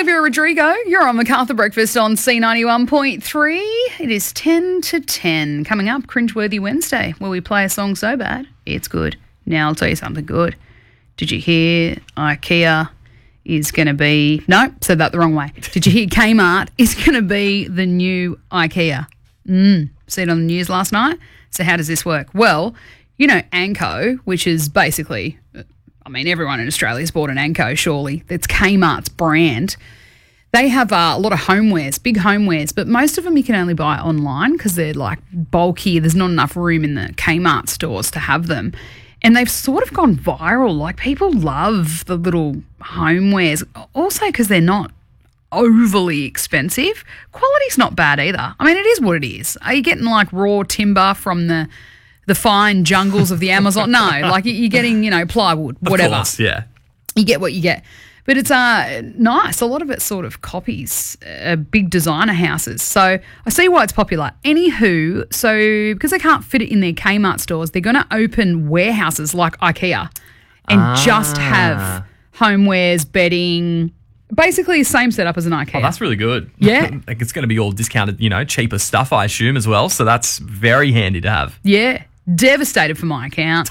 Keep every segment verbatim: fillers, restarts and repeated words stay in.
Olivia Rodrigo, you're on Macarthur Breakfast on C ninety-one point three. It is ten to ten. Coming up, Cringeworthy Wednesday, where we play a song so bad, it's good. Now I'll tell you something good. Did you hear IKEA is going to be... No, said that the wrong way. Did you hear Kmart is going to be the new IKEA? Mm, see it on the news last night? So how does this work? Well, you know Anko, which is basically... I mean, everyone in Australia's bought an Anko, surely. It's Kmart's brand. They have uh, a lot of homewares, big homewares, but most of them you can only buy online because they're like bulky. There's not enough room in the Kmart stores to have them. And they've sort of gone viral. Like, people love the little homewares, also because they're not overly expensive. Quality's not bad either. I mean, it is what it is. Are you getting like raw timber from the... the fine jungles of the Amazon? No, like you're getting, you know, plywood, whatever. Of course, yeah. You get what you get. But it's uh, nice. A lot of it sort of copies uh, big designer houses. So I see why it's popular. Anywho, so because they can't fit it in their Kmart stores, they're going to open warehouses like IKEA and ah. just have homewares, bedding, basically the same setup as an IKEA. Oh, that's really good. Yeah. Like, it's going to be all discounted, you know, cheaper stuff, I assume, as well. So that's very handy to have. Yeah. Devastated for my account.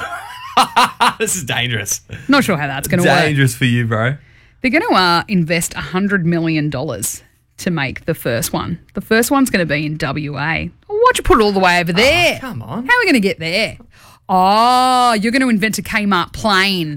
This is dangerous. Not sure how that's going to work. Dangerous for you, bro. They're going to uh, invest one hundred million dollars to make the first one. The first one's going to be in W A. Why'd you put it all the way over there? Oh, come on. How are we going to get there? Oh, you're going to invent a Kmart plane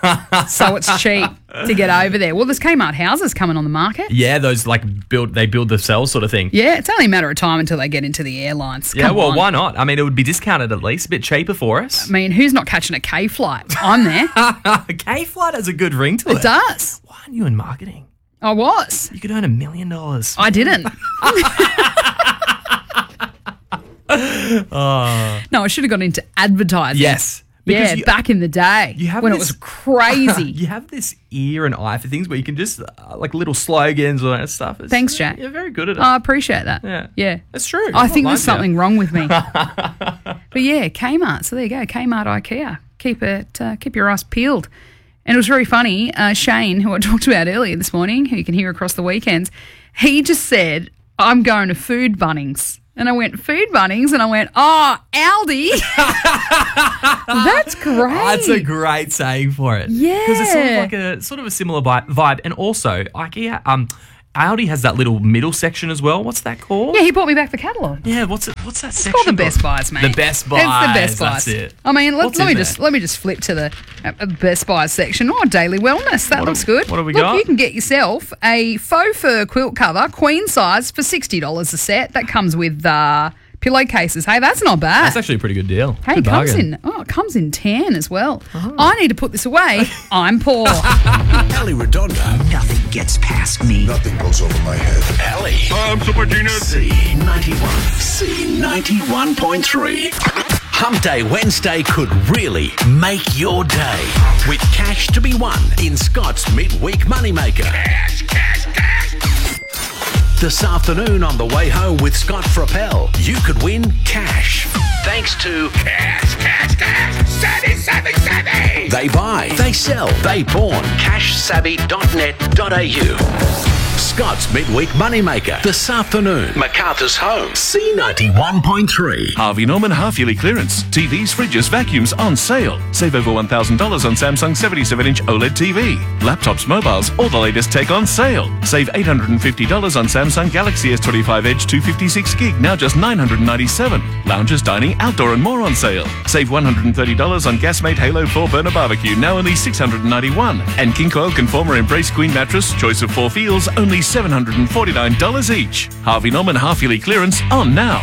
so it's cheap to get over there. Well, there's Kmart houses coming on the market. Yeah, those like build they build themselves sort of thing. Yeah, it's only a matter of time until they get into the airlines. Come yeah, well, on. why not? I mean, it would be discounted at least, a bit cheaper for us. I mean, who's not catching a K flight? I'm there. K-Flight has a good ring to it. It does. Why aren't you in marketing? I was. You could earn a million dollars. I didn't. Oh. No, I should have gone into advertising. Yes. Yeah, you, back in the day you have when this, it was crazy. You have this ear and eye for things where you can just, uh, like little slogans or that stuff. It's, Thanks, Jack. You're very good at it. I appreciate that. Yeah. Yeah. That's true. I I'm think not there's lying to something you. wrong with me. But yeah, Kmart. So there you go. Kmart IKEA. Keep it, uh, keep your eyes peeled. And it was very funny. Uh, Shane, who I talked about earlier this morning, who you can hear across the weekends, he just said, I'm going to Food Bunnings. And I went, Food Bunnings? And I went, oh, Aldi. That's great. That's a great saying for it. Yeah. Because it's sort of like a sort of a similar vi- vibe. And also, IKEA, um, Aldi has that little middle section as well. What's that called? Yeah, he brought me back the catalogue. Yeah, what's it, what's that It's section called the called? Best Buys, mate. The Best Buys. It's the Best Buys. That's it. I mean, let, What's let me in just there? let me just flip to the uh, Best Buys section. Oh, Daily Wellness. That What looks have- good. what have we Look, got? you can get yourself a faux fur quilt cover, queen size, for sixty dollars a set. That comes with uh, pillowcases. Hey, that's not bad. That's actually a pretty good deal. Hey, Good it comes bargain. in. Oh, it comes in tan as well. I need to put this away. I'm poor. Ali Redonda. Nothing gets past me. Nothing goes over my head. Ali. I'm Super Genius. C ninety-one. C ninety-one point three. Hump Day Wednesday could really make your day. With cash to be won in Scott's Midweek Moneymaker. Cash, cash, cash. This afternoon on the way home with Scott Frappel, you could win cash. Thanks to Cash, cash, cash. Savvy, savvy, savvy. They Buy, They Sell, They Pawn, cash savvy dot net dot a u. Scott's Midweek Moneymaker this afternoon. MacArthur's Home, C ninety-one point three. Harvey Norman half-yearly clearance. T Vs, fridges, vacuums on sale. Save over one thousand dollars on Samsung seventy-seven inch OLED T V. Laptops, mobiles, all the latest tech on sale. Save eight hundred fifty dollars on Samsung Galaxy S twenty-five Edge two fifty-six gig, now just nine hundred ninety-seven dollars. Lounges, dining, outdoor and more on sale. Save one hundred thirty dollars on Gasmate Halo four burner barbecue, now only six hundred ninety-one dollars. And King Coil Conformer Embrace Queen mattress, choice of four feels, only seven hundred forty-nine dollars each. Harvey Norman half-yearly clearance on now.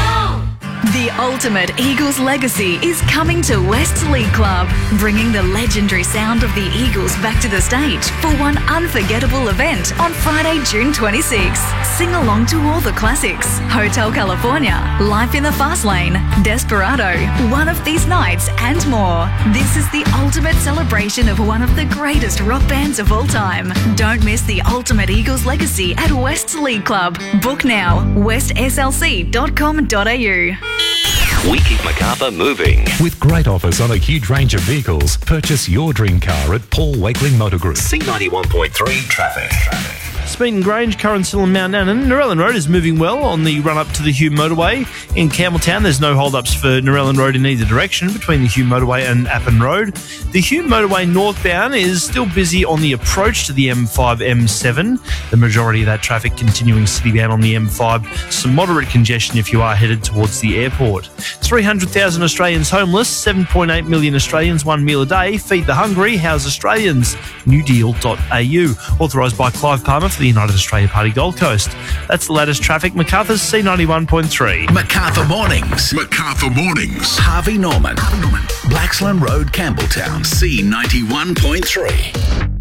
The ultimate Eagles legacy is coming to Westleigh Club, bringing the legendary sound of the Eagles back to the stage for one unforgettable event on Friday, June twenty-sixth. Sing along to all the classics: Hotel California, Life in the Fast Lane, Desperado, One of These Nights, and more. This is the ultimate celebration of one of the greatest rock bands of all time. Don't miss the ultimate Eagles legacy at Westleigh Club. Book now, west s l c dot com dot a u. We keep Macarthur moving. With great offers on a huge range of vehicles, purchase your dream car at Paul Wakeling Motor Group. C ninety-one point three traffic. Smeaton Grange, Curransill and Mount Annan. Narellan Road is moving well on the run-up to the Hume Motorway. In Campbelltown, there's no hold-ups for Narellan Road in either direction between the Hume Motorway and Appin Road. The Hume Motorway northbound is still busy on the approach to the M five M seven. The majority of that traffic continuing citybound on the M five. Some moderate congestion if you are headed towards the airport. three hundred thousand Australians homeless, seven point eight million Australians, one meal a day. Feed the hungry, house Australians. new deal dot a u. Authorised by Clive Palmer for the United Australia Party Gold Coast. That's the latest traffic. Macarthur's C ninety-one point three. Macarthur Mornings. Macarthur Mornings. Harvey Norman. Harvey Norman. Blaxland Road, Campbelltown. C ninety-one point three.